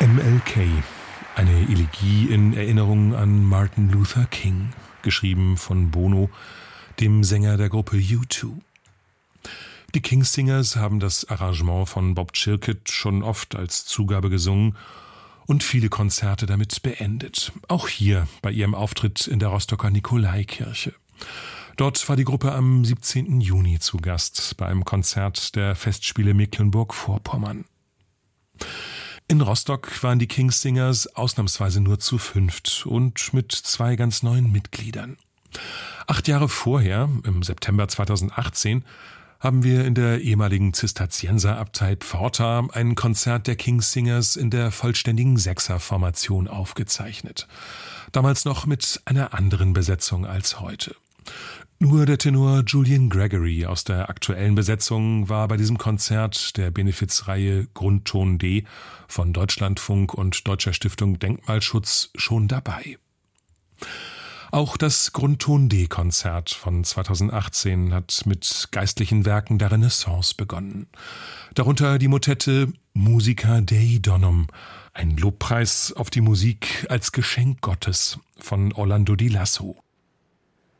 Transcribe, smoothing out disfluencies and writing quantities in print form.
MLK, eine Elegie in Erinnerung an Martin Luther King, geschrieben von Bono, dem Sänger der Gruppe U2. Die King's-Singers haben das Arrangement von Bob Chirkett schon oft als Zugabe gesungen und viele Konzerte damit beendet. Auch hier bei ihrem Auftritt in der Rostocker Nikolaikirche. Dort war die Gruppe am 17. Juni zu Gast bei einem Konzert der Festspiele Mecklenburg-Vorpommern. In Rostock waren die King's-Singers ausnahmsweise nur zu 5 und mit 2 ganz neuen Mitgliedern. 8 Jahre vorher, im September 2018, haben wir in der ehemaligen Zisterzienserabtei Pforta ein Konzert der King's-Singers in der vollständigen Sechserformation aufgezeichnet. Damals noch mit einer anderen Besetzung als heute. Nur der Tenor Julian Gregory aus der aktuellen Besetzung war bei diesem Konzert der Benefizreihe Grundton D von Deutschlandfunk und Deutscher Stiftung Denkmalschutz schon dabei. Auch das Grundton D-Konzert von 2018 hat mit geistlichen Werken der Renaissance begonnen. Darunter die Motette Musica Dei Donum, ein Lobpreis auf die Musik als Geschenk Gottes von Orlando Di Lasso.